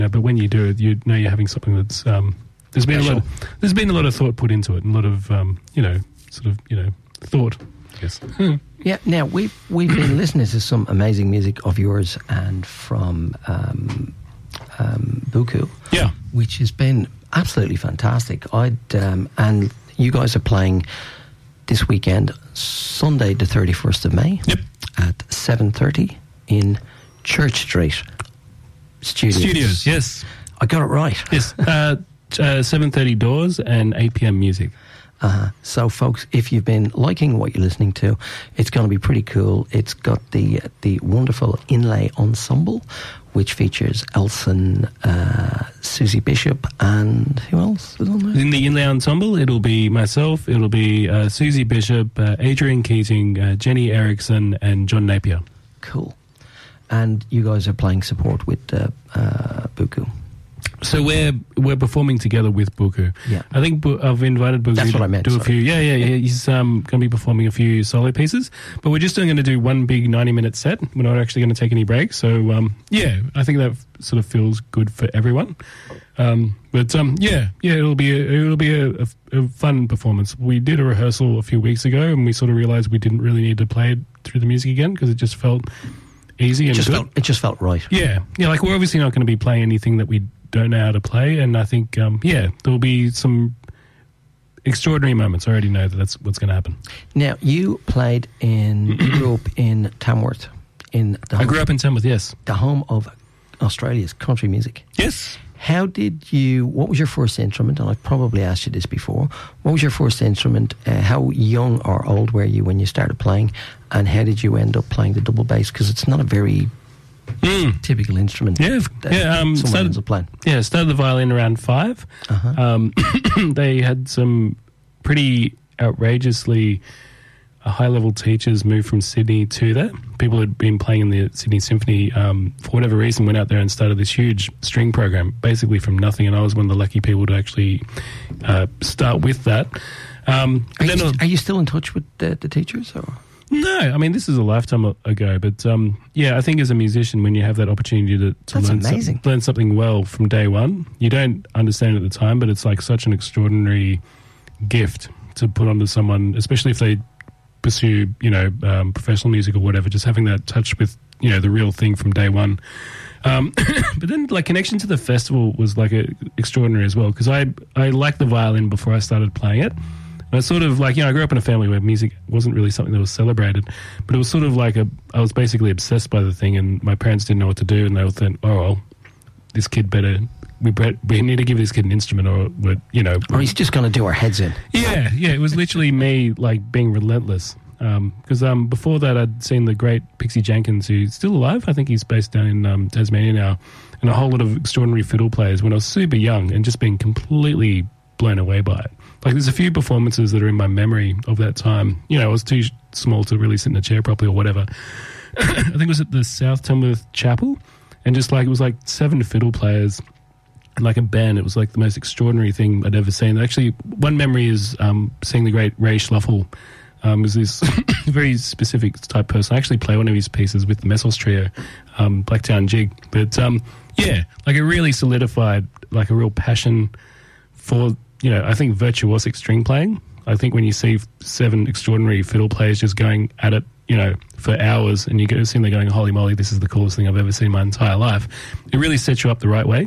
but when you do it, you know you're having something that's there's been a lot of thought put into it, and a lot of thought. Yes. Yeah. Now we've been listening to some amazing music of yours and from Buku. Yeah. Which has been absolutely fantastic. And you guys are playing this weekend, Sunday the 31st of May. Yep. At 7:30 in Church Street Studios. Yes. I got it right. Yes. 7:30 doors and 8 p.m. music. So, folks, if you've been liking what you're listening to, it's going to be pretty cool. It's got the wonderful Inlay Ensemble, which features Elson, Susie Bishop, and who else is on there? In the Inlay Ensemble, it'll be myself, it'll be Susie Bishop, Adrian Keating, Jenny Erickson, and John Napier. Cool. And you guys are playing support with Buku. So we're performing together with Buku. Yeah. I think I've invited Buku That's what I meant, to do a few. Yeah. He's going to be performing a few solo pieces, but we're just going to do one big 90-minute set. We're not actually going to take any breaks. So I think that sort of feels good for everyone. It'll be a fun performance. We did a rehearsal a few weeks ago, and we sort of realized we didn't really need to play it through the music again because it just felt easy and good. It just felt right. Yeah. Like we're obviously not going to be playing anything that we don't know how to play, and I think there'll be some extraordinary moments. I already know that's what's going to happen. Now, you grew up in Tamworth. I grew up in Tamworth, yes. The home of Australia's country music. Yes. What was your first instrument? And I've probably asked you this before. What was your first instrument? How young or old were you when you started playing? And how did you end up playing the double bass? Because it's not a very typical instrument. Someone ends up playing. Yeah, started the violin around 5. They had some pretty outrageously high-level teachers move from Sydney to there. People who had been playing in the Sydney Symphony, for whatever reason, went out there and started this huge string program, basically from nothing, and I was one of the lucky people to actually start with that. Are you still in touch with the teachers? Or? No, I mean, this is a lifetime ago, but I think as a musician, when you have that opportunity to learn something well from day one, you don't understand it at the time, but it's like such an extraordinary gift to put onto someone, especially if they pursue, professional music or whatever, just having that touch with, the real thing from day one. But then, connection to the festival was, extraordinary as well, because I liked the violin before I started playing it. And I sort of, I grew up in a family where music wasn't really something that was celebrated, but it was sort of I was basically obsessed by the thing, and my parents didn't know what to do, and they would think, oh, well, this kid we need to give this kid an instrument, or he's just going to do our heads in. Yeah, it was literally me, being relentless. Because before that, I'd seen the great Pixie Jenkins, who's still alive. I think he's based down in Tasmania now, and a whole lot of extraordinary fiddle players when I was super young and just being completely blown away by it. There's a few performances that are in my memory of that time. I was too small to really sit in a chair properly or whatever. I think it was at the South Tamworth Chapel, and just it was 7 fiddle players and a band. It was the most extraordinary thing I'd ever seen. Actually, one memory is seeing the great Ray Schluffel. Was this very specific type person. I actually play one of his pieces with the Messels Trio, Blacktown Jig. But it really solidified a real passion for, I think virtuosic string playing. I think when you see 7 extraordinary fiddle players just going at it, for hours, and you go see them going, holy moly, this is the coolest thing I've ever seen in my entire life. It really sets you up the right way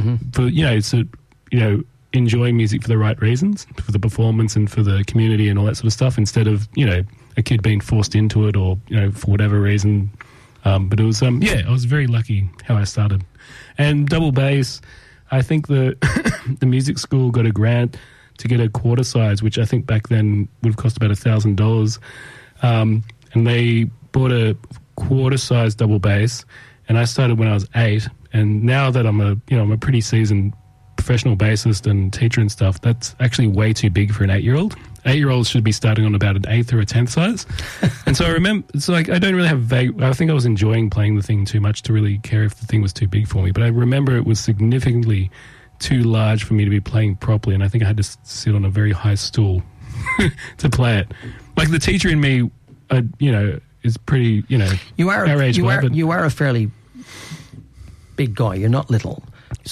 for, enjoying music for the right reasons, for the performance and for the community and all that sort of stuff, instead of, a kid being forced into it or, for whatever reason. But it was, I was very lucky how I started. And double bass, I think the music school got a grant to get a quarter size, which I think back then would have cost about $1,000. And they bought a quarter size double bass, and I started when I was 8. And now that I'm a pretty seasoned professional bassist and teacher and stuff, that's actually way too big for an 8-year-old. 8-year-olds should be starting on about an 8th or a 10th size. And so I remember, it's I don't really have I think I was enjoying playing the thing too much to really care if the thing was too big for me. But I remember it was significantly too large for me to be playing properly, and I think I had to sit on a very high stool to play it. The teacher in me, is pretty, you are a fairly big guy. You're not little.